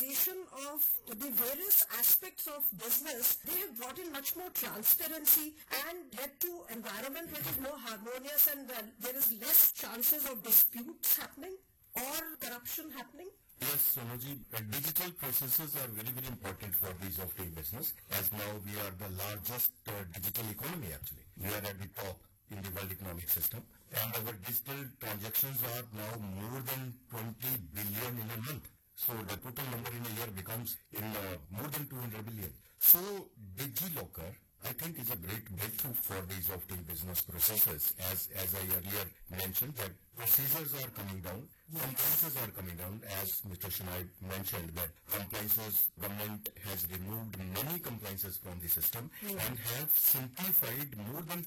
digitalization of the various aspects of business, they have brought in much more transparency and led to environment which is more harmonious, and there is less chances of disputes happening or corruption happening. Yes, Sonoji, digital processes are very, very important for the ease of doing business, as now we are the largest digital economy actually. We are at the top in the world economic system, and our digital transactions are now more than 20 billion in a month. So the total number in a year becomes more than 200 billion. So DigiLocker, I think, is a great breakthrough for the ease of doing business processes. As I earlier mentioned, that procedures are coming down, compliances are coming down. As Mr. Shenoy mentioned, that government has removed many compliances from the system and have simplified more than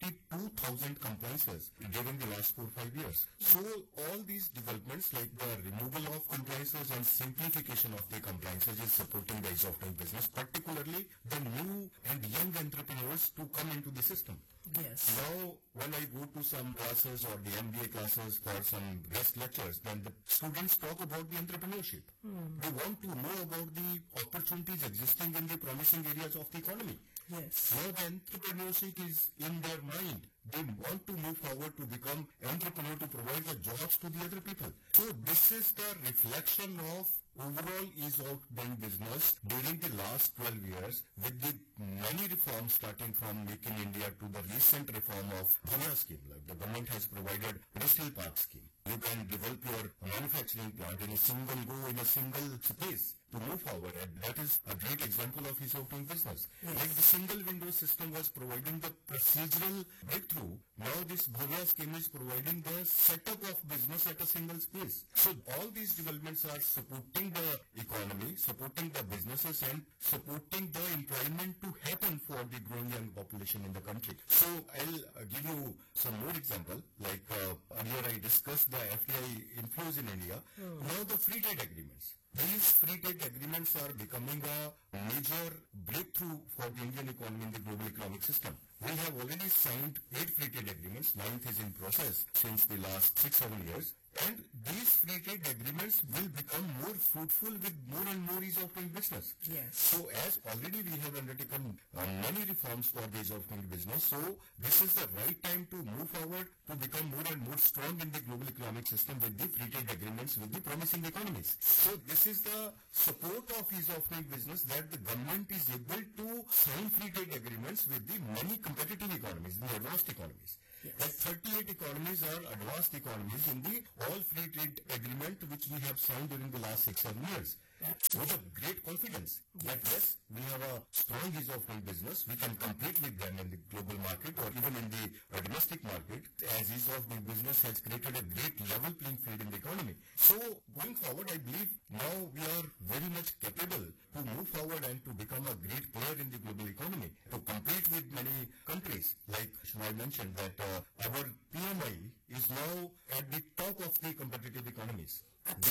42,000 compliances during the last 4 or 5 years. So all these developments, like the removal of compliances and simplification of the compliances, is supporting the ease of doing business, particularly the new and young entrepreneurs to come into the system. Yes. Now, when I go to some classes or the MBA classes for some guest lectures, then the students talk about the entrepreneurship. They want to know about the opportunities existing in the promising areas of the economy. Yes. Now the entrepreneurship is in their mind. They want to move forward to become entrepreneur, to provide the jobs to the other people. So this is the reflection of overall ease of doing business during the last 12 years, with the many reforms starting from Make in India to the recent reform of Bhavya scheme. Like the government has provided Bristol Park scheme. You can develop your manufacturing plant in a single go, in a single space to move forward, and that is a great example of ease of doing business. Yes. Like the single window system was providing the procedural breakthrough, now this Bhavya scheme is providing the setup of business at a single space. So all these developments are supporting the economy, supporting the businesses, and supporting the employment to happen for the growing young population in the country. So I'll give you some more example. Like earlier I discussed the FDI inflows in India. Now the free trade agreements. These free trade agreements are becoming a major breakthrough for the Indian economy in the global economic system. We have already signed 8 free trade agreements. 9th is in process since the last 6-7 years. And these free trade agreements will become more fruitful with more and more ease of doing business. Yes. So as already we have undertaken many reforms for the ease of doing business, so this is the right time to move forward to become more and more strong in the global economic system with the free trade agreements with the promising economies. So this is the support of ease of doing business, that the government is able to sign free trade agreements with the many competitive economies, the advanced economies. Yes. Like 38 economies are advanced economies in the all free trade agreement which we have signed during the last 6-7 years. With a great confidence that yes, we have a strong ease of doing business, we can compete with them in the global market or even in the domestic market, as ease of doing business has created a great level playing field in the economy. So going forward, I believe now we are very much capable to move forward and to become a great player in the global economy, to compete with many countries. Like I mentioned that our PMI is now at the top of the competitive economies.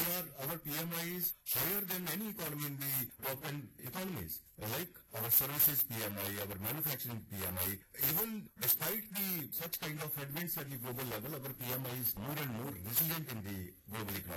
Our PMI is higher than any economy in the top 10 economies. Like our services PMI, our manufacturing PMI, even despite such kind of headwinds at the global level, our PMI is more and more resilient in the global economy.